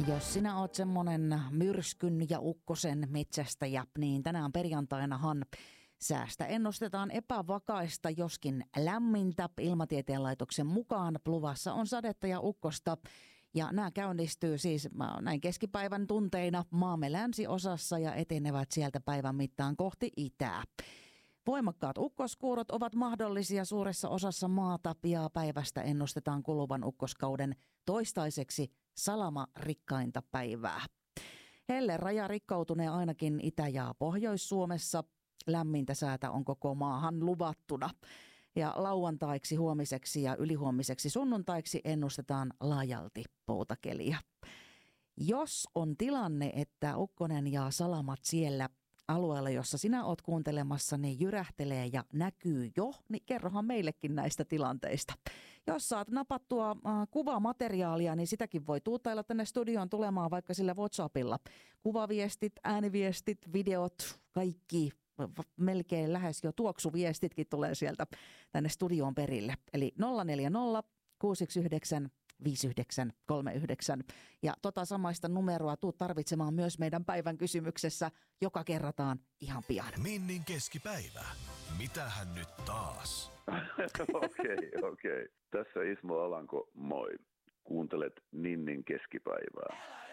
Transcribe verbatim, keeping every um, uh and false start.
Jos sinä oot semmonen myrskyn ja ukkosen metsästäjä, niin tänään perjantainahan säästä ennustetaan epävakaista, joskin lämmintä. Ilmatieteen laitoksen mukaan luvassa on sadetta ja ukkosta. Ja nämä käynnistyy siis näin keskipäivän tunteina maamme länsiosassa ja etenevät sieltä päivän mittaan kohti itää. Voimakkaat ukkoskuurot ovat mahdollisia suuressa osassa maata ja päivästä ennustetaan kuluvan ukkoskauden toistaiseksi salamarikkainta päivää. Helle raja rikkoutuneen ainakin Itä- ja Pohjois-Suomessa. Lämmintä säätä on koko maahan luvattuna. Ja lauantaiksi, huomiseksi ja ylihuomiseksi sunnuntaiksi ennustetaan laajalti poutakeliä. Jos on tilanne, että ukkonen ja salamat siellä alueella, jossa sinä oot kuuntelemassa, niin jyrähtelee ja näkyy jo, niin kerrohan meillekin näistä tilanteista. Jos saat napattua äh, kuvamateriaalia, niin sitäkin voi tuutailla tänne studioon tulemaan vaikka sillä WhatsAppilla. Kuvaviestit, ääniviestit, videot, kaikki, melkein lähes jo tuoksuviestitkin tulee sieltä tänne studioon perille. Eli nolla neljä nolla kuusi yksi yhdeksän viisi yhdeksän kolme yhdeksän. Ja tota samaista numeroa tuut tarvitsemaan myös meidän päivän kysymyksessä, joka kerrataan ihan pian. Minnin keskipäivä. Mitähän nyt taas? Okei, okei. Okay, okay. Tässä Ismo Alanko, moi. Kuuntelet Ninnin keskipäivää.